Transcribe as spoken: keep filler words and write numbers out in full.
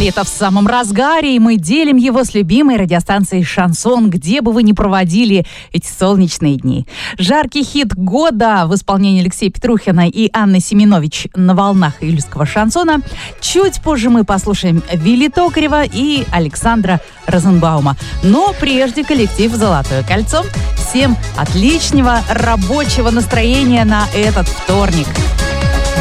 Лето в самом разгаре, и мы делим его с любимой радиостанцией «Шансон», где бы вы ни проводили эти солнечные дни. Жаркий хит года в исполнении Алексея Петрухина и Анны Семенович на волнах июльского шансона. Чуть позже мы послушаем Вилли Токарева и Александра Розенбаума. Но прежде коллектив «Золотое кольцо». Всем отличного рабочего настроения на этот вторник.